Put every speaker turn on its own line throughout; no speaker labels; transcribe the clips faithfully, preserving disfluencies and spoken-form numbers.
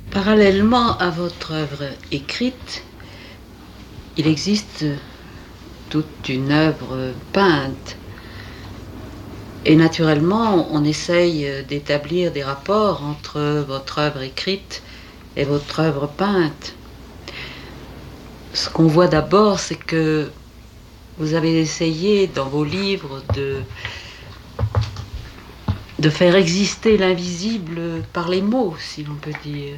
Parallèlement à votre œuvre écrite, il existe toute une œuvre peinte. Et naturellement, on essaye d'établir des rapports entre votre œuvre écrite et votre œuvre peinte. Ce qu'on voit d'abord, c'est que vous avez essayé dans vos livres de, de faire exister l'invisible par les mots, si l'on peut dire.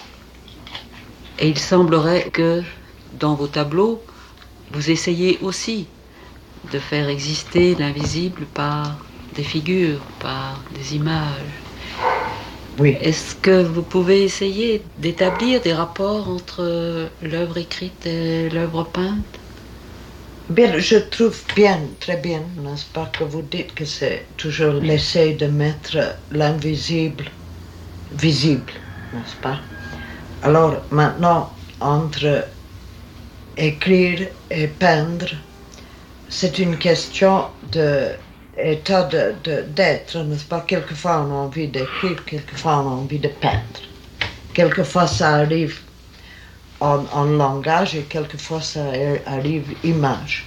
Et il semblerait que dans vos tableaux, vous essayez aussi de faire exister l'invisible par des figures, par des images.
Oui.
Est-ce que vous pouvez essayer d'établir des rapports entre l'œuvre écrite et l'œuvre peinte?
Bien, je trouve bien, très bien, n'est-ce pas, que vous dites que c'est toujours l'essai de mettre l'invisible visible, n'est-ce pas? Alors maintenant, entre écrire et peindre, c'est une question d'état de, de, d'être, n'est-ce pas? Quelquefois on a envie d'écrire, quelquefois on a envie de peindre. Quelquefois ça arrive en, en langage et quelquefois ça arrive image.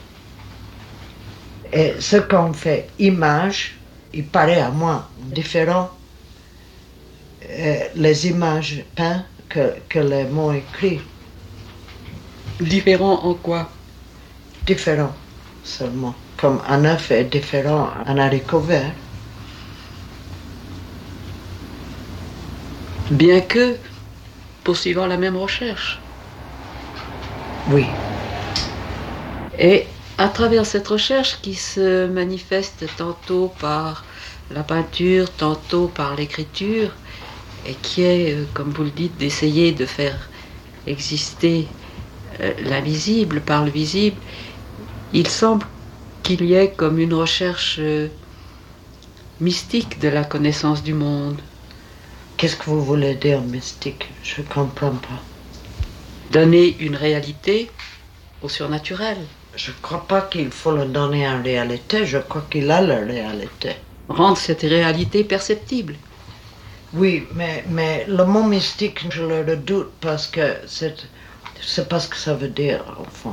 Et ce qu'on fait image, il paraît à moi différent euh, les images peintes que, que les mots écrits.
Différent en quoi?
Différent seulement. Comme un œuf est différent d'un haricot vert.
Bien que poursuivant la même recherche.
Oui.
Et à travers cette recherche qui se manifeste tantôt par la peinture, tantôt par l'écriture, et qui est, comme vous le dites, d'essayer de faire exister l'invisible par le visible, il semble qu'il y ait comme une recherche mystique de la connaissance du monde.
Qu'est-ce que vous voulez dire mystique? Je ne comprends pas.
Donner une réalité au surnaturel.
Je ne crois pas qu'il faut le donner en réalité, je crois qu'il a la réalité.
Rendre cette réalité perceptible.
Oui, mais, mais le mot mystique, je le redoute parce que c'est, c'est pas ce que ça veut dire, au fond.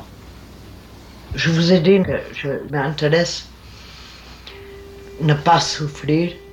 Je vous ai dit que je m'intéresse à ne pas souffrir